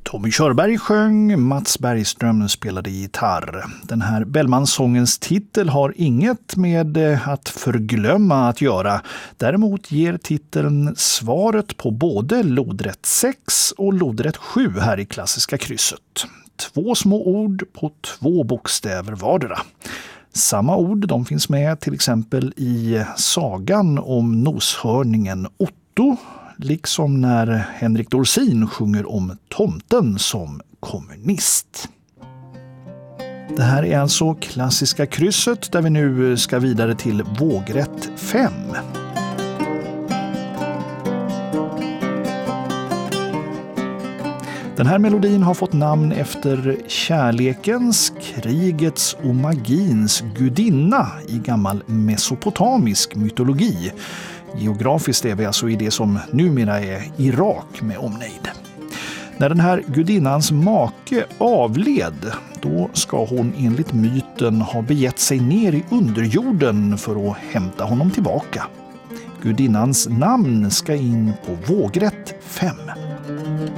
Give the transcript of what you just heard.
Tommy Körberg sjöng, Mats Bergström spelade gitarr. Den här Bellman-sångens titel har inget med att förglömma att göra. Däremot ger titeln svaret på både lodrätt 6 och lodrätt 7 här i Klassiska krysset. 2 små ord på 2 bokstäver vardera. Samma ord de finns med till exempel i sagan om noshörningen Otto, liksom när Henrik Dorsin sjunger om tomten som kommunist. Det här är alltså Klassiska krysset där vi nu ska vidare till vågrätt 5. Den här melodin har fått namn efter kärlekens, krigets och magins gudinna i gammal mesopotamisk mytologi. Geografiskt är vi alltså i det som numera är Irak med omnejd. När den här gudinnans make avled, då ska hon enligt myten ha begett sig ner i underjorden för att hämta honom tillbaka. Gudinnans namn ska in på vågrätt 5.